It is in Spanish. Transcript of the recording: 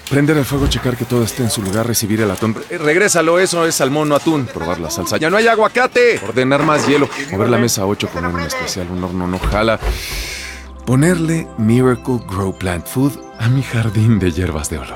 Prender el fuego, checar que todo esté en su lugar, recibir el atún. Regrésalo, eso es salmón, no atún. Probar la salsa. ¡Ya no hay aguacate! Ordenar más hielo. Mover la mesa 8, poner un especial, un horno no jala. Ponerle Miracle Grow Plant Food a mi jardín de hierbas de olor.